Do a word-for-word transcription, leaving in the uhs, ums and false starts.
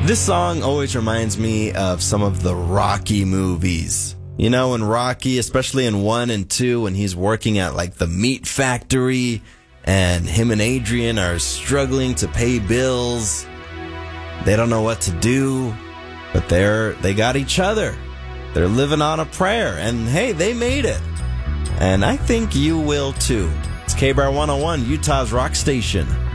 This song always reminds me of some of the Rocky movies. You know, in Rocky, especially in one and two, when he's working at like the meat factory and him and Adrian are struggling to pay bills. They don't know what to do, but they're they got each other. They're living on a prayer, and hey, they made it. And I think you will too. It's K B R one oh one, Utah's Rock Station.